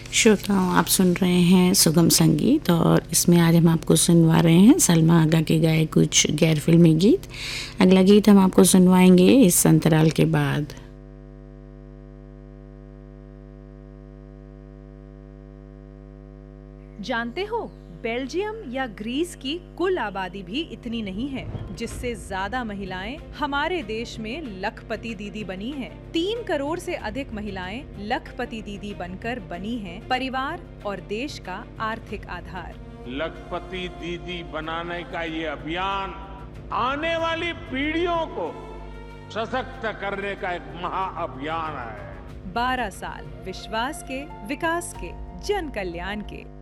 श्रोताओं, आप सुन रहे हैं सुगम संगीत और इसमें आज हम आपको सुनवा रहे हैं सलमा आगा के गाए कुछ गैर फिल्मी गीत। अगला गीत हम आपको सुनवाएंगे इस अंतराल के बाद। जानते हो, बेल्जियम या ग्रीस की कुल आबादी भी इतनी नहीं है, जिससे ज्यादा महिलाएं हमारे देश में लखपति दीदी बनी हैं। 3 करोड़ से अधिक महिलाएं लखपति दीदी बनकर बनी हैं परिवार और देश का आर्थिक आधार। लखपति दीदी बनाने का ये अभियान आने वाली पीढ़ियों को सशक्त करने का एक महाअभियान है। 12 साल विश्वास के, विकास के, जन कल्याण के।